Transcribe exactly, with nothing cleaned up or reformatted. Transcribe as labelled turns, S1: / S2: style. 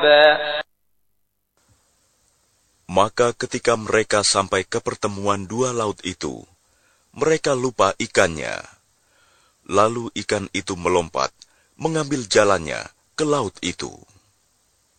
S1: Maka ketika mereka sampai ke pertemuan dua laut itu, mereka lupa ikannya. Lalu ikan itu melompat, mengambil jalannya ke laut itu.